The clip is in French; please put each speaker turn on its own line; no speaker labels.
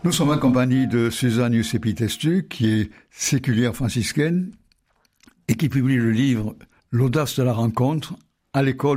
Nous sommes en compagnie de Suzanne Giuseppe-Testu, qui est séculière franciscaine et qui publie le livre « L'audace de la rencontre » à l'école